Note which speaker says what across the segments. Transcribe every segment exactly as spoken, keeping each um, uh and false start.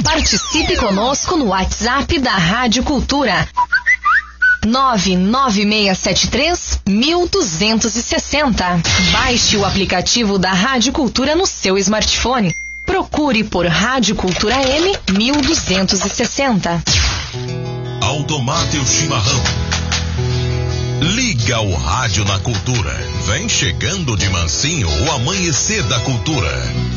Speaker 1: Participe conosco no WhatsApp da Rádio Cultura. nove nove seis sete três, um dois seis zero. Baixe o aplicativo da Rádio Cultura no seu smartphone. Procure por Rádio Cultura M mil duzentos e sessenta.
Speaker 2: Automate o chimarrão. Liga o rádio na Cultura. Vem chegando de mansinho o amanhecer da Cultura.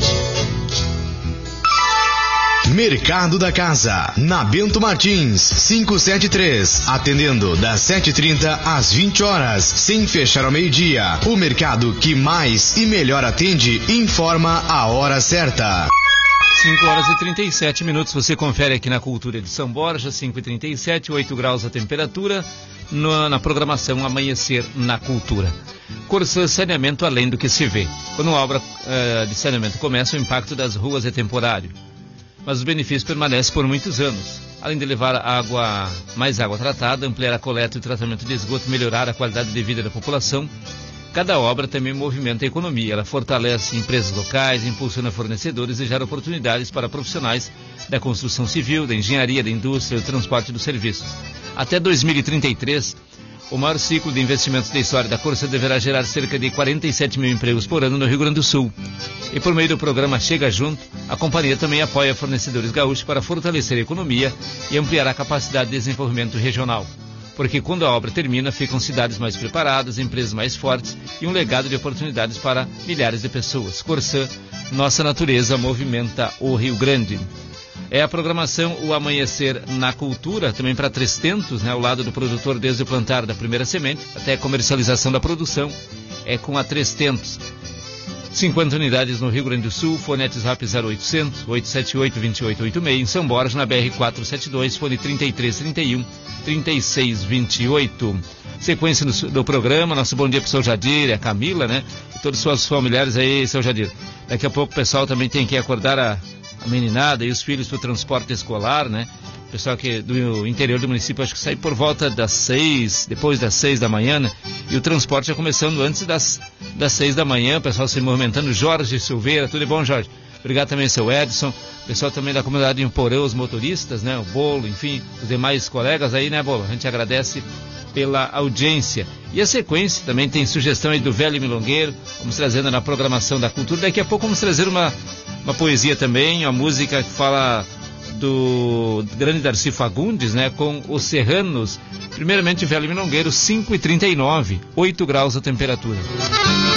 Speaker 3: Mercado da Casa, na Bento Martins, quinhentos e setenta e três, atendendo das sete e trinta às vinte horas, sem fechar ao meio-dia. O mercado que mais e melhor atende informa a hora certa.
Speaker 4: cinco horas e trinta e sete minutos, você confere aqui na Cultura de São Borja, cinco e trinta e sete, oito graus a temperatura, no, na programação Amanhecer na Cultura. Corsã Saneamento além do que se vê. Quando a obra uh, de saneamento começa, o impacto das ruas é temporário, mas os benefícios permanecem por muitos anos. Além de levar água, mais água tratada, ampliar a coleta e o tratamento de esgoto, melhorar a qualidade de vida da população, cada obra também movimenta a economia. Ela fortalece empresas locais, impulsiona fornecedores e gera oportunidades para profissionais da construção civil, da engenharia, da indústria e do transporte dos serviços. Até dois mil e trinta e três, o maior ciclo de investimentos da história da Corsã deverá gerar cerca de quarenta e sete mil empregos por ano no Rio Grande do Sul. E por meio do programa Chega Junto, a companhia também apoia fornecedores gaúchos para fortalecer a economia e ampliar a capacidade de desenvolvimento regional. Porque quando a obra termina, ficam cidades mais preparadas, empresas mais fortes e um legado de oportunidades para milhares de pessoas. Corsã, nossa natureza movimenta o Rio Grande. É a programação O Amanhecer na Cultura, também para Três Tentos, né, ao lado do produtor desde o plantar da primeira semente até a comercialização da produção, é com a Três Tentos. cinquenta unidades no Rio Grande do Sul, fone WhatsApp zero oitocentos, oito sete oito, dois oito oito seis, em São Borja, na B R quatrocentos e setenta e dois, fone trinta e três, trinta e um, trinta e seis, vinte e oito. Sequência do, do programa, nosso bom dia para o seu Jadir, a Camila, né, e todos os seus familiares aí, seu Jadir. Daqui a pouco o pessoal também tem que acordar a, a meninada e os filhos para o transporte escolar, né, o pessoal que do interior do município, acho que sai por volta das seis, depois das seis da manhã, né, e o transporte já começando antes das, das seis da manhã, o pessoal se movimentando. Jorge Silveira, tudo bom, Jorge? Obrigado também, seu Edson, o pessoal também da comunidade de Porã, os motoristas, né, o Bolo, enfim, os demais colegas aí, né, Bolo? A gente agradece pela audiência. E a sequência também tem sugestão aí do Velho Milongueiro, vamos trazendo na programação da Cultura. Daqui a pouco vamos trazer uma, uma poesia também, uma música que fala do grande Darcy Fagundes, né, com os Serranos. Primeiramente, Velho Milongueiro, cinco e trinta e nove, oito graus a temperatura.